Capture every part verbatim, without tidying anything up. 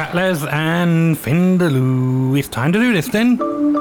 Rattlers and Findaloo. It's time to do this then.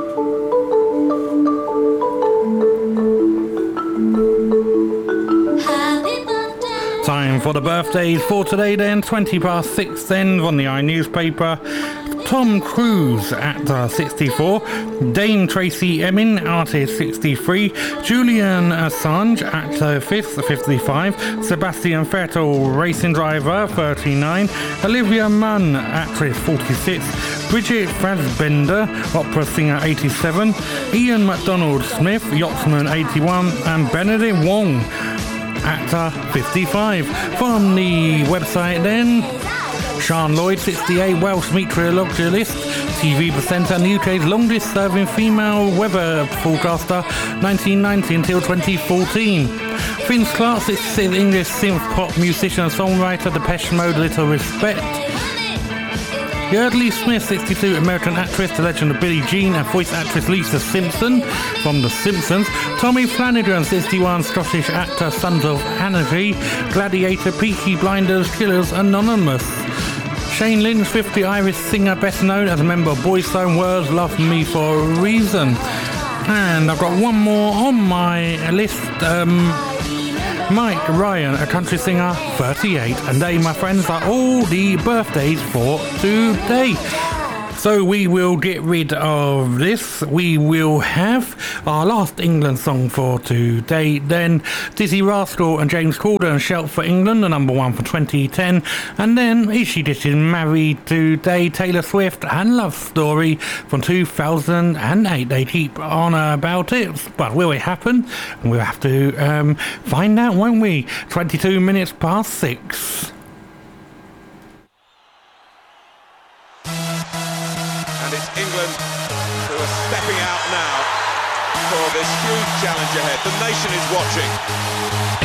Time for the birthdays for today then, twenty past six then on the iNewspaper. Tom Cruise, actor, sixty-four. Dame Tracy Emin, artist, sixty-three. Julian Assange, actor, fifth, fifty-five. Sebastian Vettel, racing driver, thirty-nine. Olivia Munn, actress, forty-six. Bridget Fassbender, opera singer, eighty-seven. Ian MacDonald Smith, yachtsman, eighty-one. And Benedict Wong, actor, fifty-five. From the website then, Sian Lloyd, sixty-eight, Welsh meteorologist, T V presenter, and U K's longest serving female weather forecaster, nineteen ninety until twenty fourteen. Vince Clarke, sixty-six, English synth pop musician and songwriter, Depeche Mode, Little Respect. Yardley Smith, sixty-two, American actress, the legend of Billie Jean, and voice actress Lisa Simpson from The Simpsons. Tommy Flanagan, sixty-one, Scottish actor, Sons of Anarchy, Gladiator, Peaky Blinders, Killers Anonymous. Shane Lynch, fifty, Irish singer, best known as a member of Boyzone Words, Love Me for a Reason. And I've got one more on my list. Um, Mike Ryan, a country singer, thirty-eight. And they, my friends, are all the birthdays for today. So we will get rid of this. We will have our last England song for today. Then Dizzy Rascal and James Corden, Shout for England, the number one for twenty ten. And then Is She This Is Married Today, Taylor Swift and Love Story from two thousand eight. They keep on about it, but will it happen? We'll have to um, find out, won't we? twenty-two minutes past six. England who are stepping out now for this huge challenge ahead. The nation is watching.